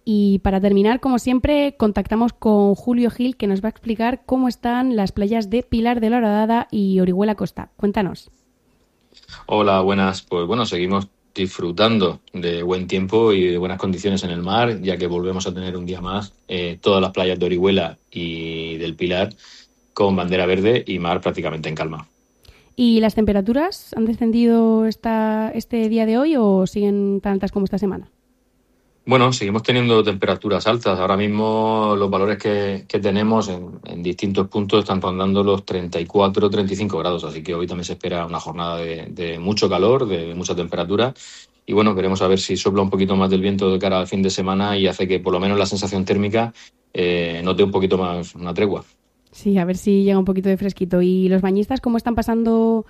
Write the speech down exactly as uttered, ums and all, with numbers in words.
Y para terminar, como siempre, contactamos con Julio Gil, que nos va a explicar cómo están las playas de Pilar de la Horadada y Orihuela Costa. Cuéntanos. Hola, buenas. Pues bueno, seguimos disfrutando de buen tiempo y de buenas condiciones en el mar, ya que volvemos a tener un día más eh, todas las playas de Orihuela y del Pilar con bandera verde y mar prácticamente en calma. ¿Y las temperaturas han descendido esta, este día de hoy o siguen tan altas como esta semana? Bueno, seguimos teniendo temperaturas altas. Ahora mismo los valores que, que tenemos en, en distintos puntos están rondando los treinta y cuatro, treinta y cinco grados, así que hoy también se espera una jornada de, de mucho calor, de mucha temperatura. Y bueno, veremos a ver si sopla un poquito más del viento de cara al fin de semana y hace que por lo menos la sensación térmica eh, note un poquito más una tregua. Sí, a ver si llega un poquito de fresquito. ¿Y los bañistas cómo están pasando